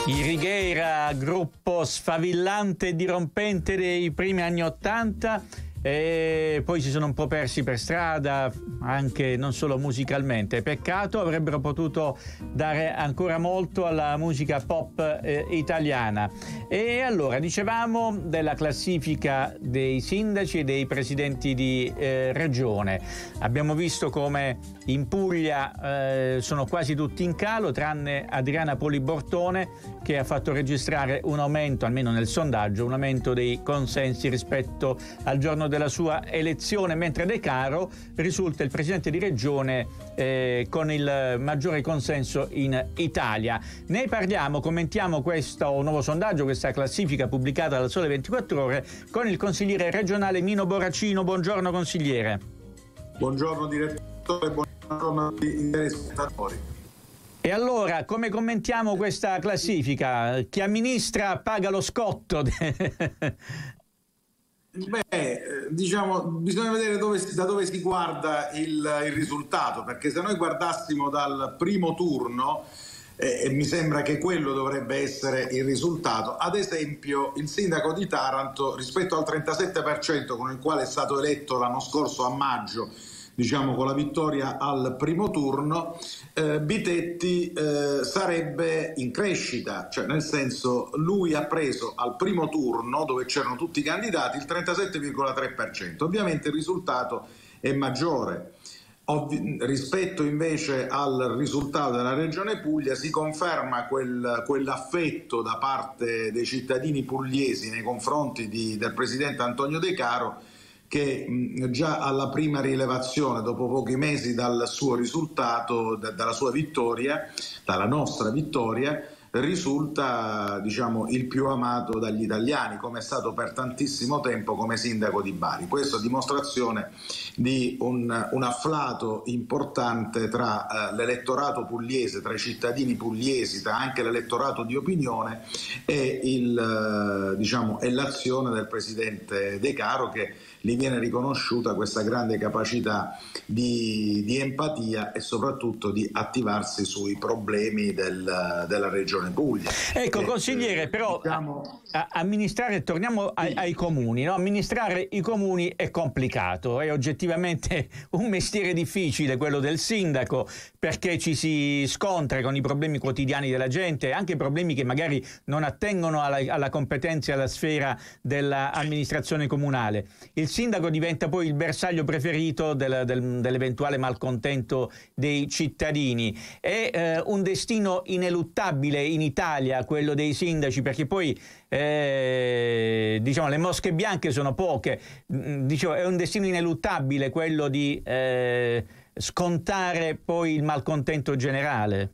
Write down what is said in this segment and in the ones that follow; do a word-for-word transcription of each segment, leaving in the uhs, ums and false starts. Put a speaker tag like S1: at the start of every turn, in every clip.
S1: I Righeira, gruppo sfavillante e dirompente dei primi anni Ottanta, e poi si sono un po' persi per strada, anche non solo musicalmente. Peccato, avrebbero potuto dare ancora molto alla musica pop eh, italiana. E allora, dicevamo della classifica dei sindaci e dei presidenti di eh, regione. Abbiamo visto come in Puglia eh, sono quasi tutti in calo, tranne Adriana Poli Bortone, che ha fatto registrare un aumento, almeno nel sondaggio, un aumento dei consensi rispetto al giorno della sua elezione, mentre De Caro risulta il presidente di regione eh, con il maggiore consenso in Italia. Ne parliamo, commentiamo questo nuovo sondaggio, questa classifica pubblicata dal Sole ventiquattro Ore, con il consigliere regionale Mino Borracino. Buongiorno consigliere.
S2: Buongiorno direttore, buongiorno ai telespettatori.
S1: E allora, come commentiamo questa classifica? Chi amministra paga lo scotto.
S2: Beh, diciamo, bisogna vedere dove, da dove si guarda il, il risultato, perché se noi guardassimo dal primo turno, eh, e mi sembra che quello dovrebbe essere il risultato. Ad esempio, il sindaco di Taranto, rispetto al trentasette per cento con il quale è stato eletto l'anno scorso a maggio, diciamo con la vittoria al primo turno, eh, Bitetti eh, sarebbe in crescita, cioè nel senso lui ha preso al primo turno, dove c'erano tutti i candidati, il trentasette virgola tre per cento. Ovviamente il risultato è maggiore. Ovvi- rispetto invece al risultato della Regione Puglia si conferma quel, quell'affetto da parte dei cittadini pugliesi nei confronti di, del presidente Antonio De Caro, che mh, già alla prima rilevazione, dopo pochi mesi dal suo risultato, da, dalla sua vittoria, dalla nostra vittoria, risulta, diciamo, il più amato dagli italiani, come è stato per tantissimo tempo come sindaco di Bari. Questo è dimostrazione di un, un afflato importante tra eh, l'elettorato pugliese, tra i cittadini pugliesi, tra anche l'elettorato di opinione e, il, eh, diciamo, e l'azione del presidente De Caro, che gli viene riconosciuta questa grande capacità di, di empatia e soprattutto di attivarsi sui problemi del, della regione Puglia.
S1: Ecco,
S2: e,
S1: consigliere,
S2: eh,
S1: però
S2: diciamo...
S1: a, amministrare, torniamo ai, ai comuni, no? Amministrare i comuni è complicato, è oggettivamente un mestiere difficile quello del sindaco, perché ci si scontra con i problemi quotidiani della gente, anche problemi che magari non attengono alla, alla competenza e alla sfera dell'amministrazione comunale. Il sindaco diventa poi il bersaglio preferito del, del, dell'eventuale malcontento dei cittadini. È eh, un destino ineluttabile in Italia quello dei sindaci, perché poi eh, diciamo le mosche bianche sono poche. Dicevo, è un destino ineluttabile quello di eh, scontare poi il malcontento generale.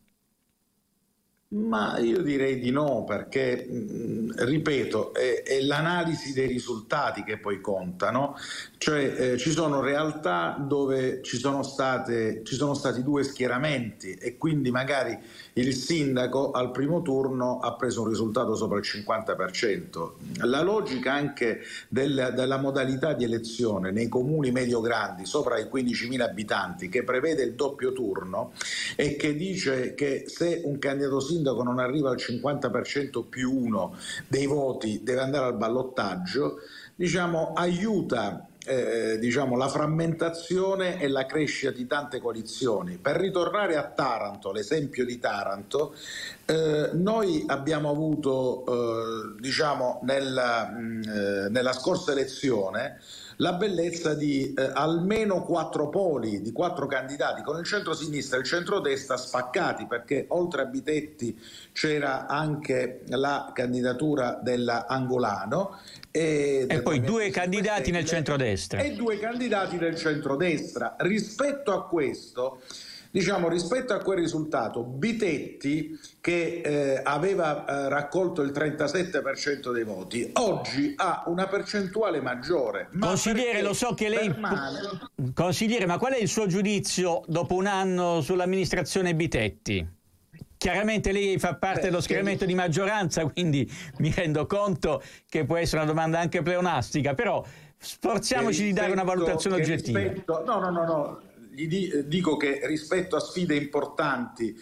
S2: Ma io direi di no, perché mh, ripeto, è, è l'analisi dei risultati che poi contano, cioè eh, ci sono realtà dove ci sono state ci sono stati due schieramenti e quindi magari il sindaco al primo turno ha preso un risultato sopra il cinquanta per cento. La logica anche del, della modalità di elezione nei comuni medio-grandi sopra i quindicimila abitanti, che prevede il doppio turno e che dice che se un candidato sindaco non arriva al cinquanta per cento più uno dei voti deve andare al ballottaggio, diciamo aiuta eh, diciamo la frammentazione e la crescita di tante coalizioni. Per ritornare a Taranto, l'esempio di Taranto, eh, noi abbiamo avuto eh, diciamo nella, mh, nella scorsa elezione la bellezza di eh, almeno quattro poli, di quattro candidati, con il centro-sinistra e il centro-destra spaccati, perché oltre a Bitetti c'era anche la candidatura della Angolano e,
S1: e poi due candidati nel centro-destra.
S2: E due candidati del centro-destra. Rispetto a questo, diciamo, rispetto a quel risultato, Bitetti, che eh, aveva eh, raccolto il trentasette per cento dei voti, oggi ha una percentuale maggiore. Ma consigliere, lo so che lei... Permane...
S1: Consigliere, ma qual è il suo giudizio dopo un anno sull'amministrazione Bitetti? Chiaramente lei fa parte Beh, dello schieramento di maggioranza, quindi mi rendo conto che può essere una domanda anche pleonastica, però sforziamoci rispetto, di dare una valutazione oggettiva.
S2: Rispetto, no, no, no, no. Gli dico che rispetto a sfide importanti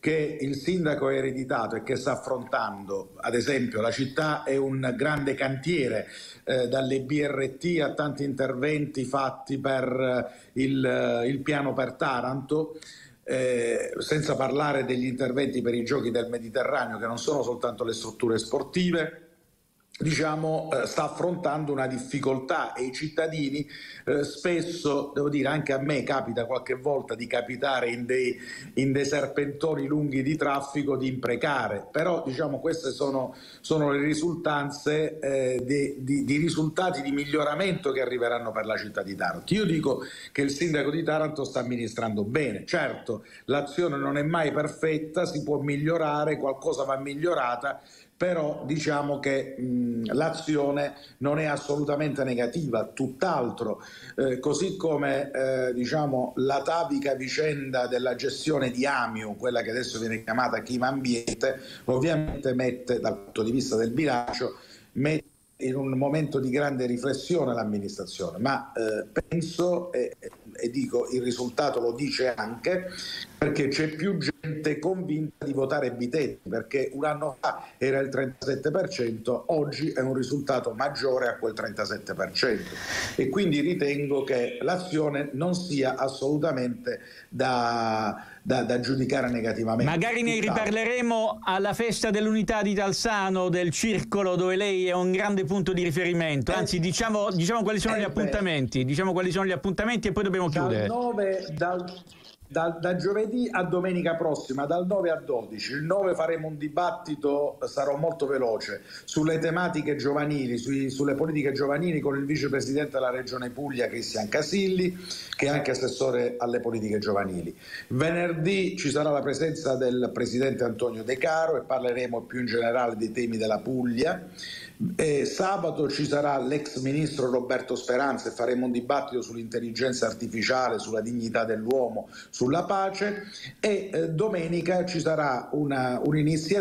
S2: che il sindaco ha ereditato e che sta affrontando. Ad esempio, la città è un grande cantiere, eh, dalle B R T a tanti interventi fatti per il, il piano per Taranto, eh, senza parlare degli interventi per i giochi del Mediterraneo, che non sono soltanto le strutture sportive. Diciamo, eh, sta affrontando una difficoltà e i cittadini eh, spesso, devo dire, anche a me capita qualche volta di capitare in dei, in dei serpentoni lunghi di traffico, di imprecare, però diciamo queste sono, sono le risultanze eh, di, di, di risultati di miglioramento che arriveranno per la città di Taranto. Io dico che il sindaco di Taranto sta amministrando bene, certo l'azione non è mai perfetta, si può migliorare, qualcosa va migliorata, però diciamo che mh, l'azione non è assolutamente negativa, tutt'altro, eh, così come eh, diciamo, l'atavica vicenda della gestione di Amiu, quella che adesso viene chiamata Clima Ambiente, ovviamente mette dal punto di vista del bilancio, mette in un momento di grande riflessione l'amministrazione, ma eh, penso e, e dico il risultato lo dice anche perché c'è più gente convinta di votare Bitetti, perché un anno fa era il trentasette per cento, oggi è un risultato maggiore a quel trentasette per cento e quindi ritengo che l'azione non sia assolutamente da, da, da giudicare negativamente.
S1: Magari ne riparleremo alla festa dell'unità di Talsano, del circolo dove lei è un grande punto di riferimento, anzi diciamo, diciamo quali sono eh gli appuntamenti, diciamo quali sono gli appuntamenti e poi dobbiamo chiudere.
S2: Dal nove, dal... Da, da giovedì a domenica prossima, dal nove a dodici. Il nove faremo un dibattito, sarò molto veloce, sulle tematiche giovanili, sui, sulle politiche giovanili con il vicepresidente della Regione Puglia Cristian Casilli, che è anche assessore alle politiche giovanili. Venerdì ci sarà la presenza del presidente Antonio De Caro e parleremo più in generale dei temi della Puglia. E sabato ci sarà l'ex ministro Roberto Speranza e faremo un dibattito sull'intelligenza artificiale, sulla dignità dell'uomo, sulla pace e eh, domenica ci sarà una, un'iniziativa